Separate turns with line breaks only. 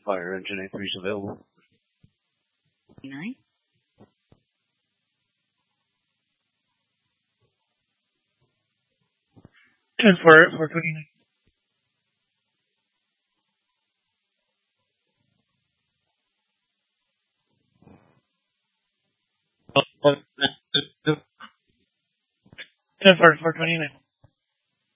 fire engine increase available.
9.
10 for 29.
Oh,
10 for 29.